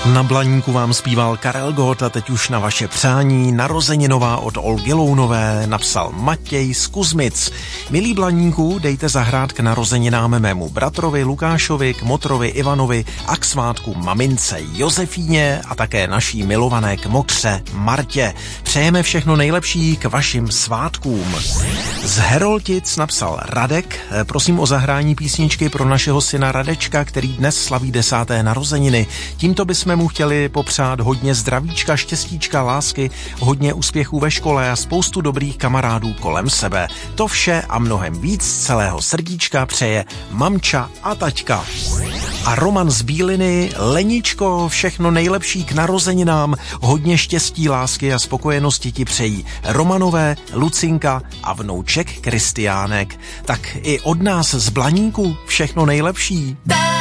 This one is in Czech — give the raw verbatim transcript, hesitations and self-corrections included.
Na Blaníku vám zpíval Karel Gott a teď už na vaše přání narozeninová od Olgy Lounové napsal Matěj z Kuzmic. Milí Blaníku, dejte zahrát k narozeninám mému bratrovi Lukášovi, k motrovi Ivanovi a k svátku mamince Josefíně a také naší milované kmotře Martě. Přejeme všechno nejlepší k vašim svátkům. Z Heroltic napsal Radek. Prosím o zahrání písničky pro našeho syna Radečka, který dnes slaví desáté narozeniny. Tímto bychom mu chtěli popřát hodně zdravíčka, štěstíčka, lásky, hodně úspěchů ve škole a spoustu dobrých kamarádů kolem sebe. To vše a mnohem víc z celého srdíčka přeje mamča a taťka. A Roman z Bíliny, Leničko, všechno nejlepší k narozeninám, hodně štěstí, lásky a spokojenosti ti přejí Romanové, Lucinka a vnouček Kristiánek. Tak i od nás z Blaníku všechno nejlepší.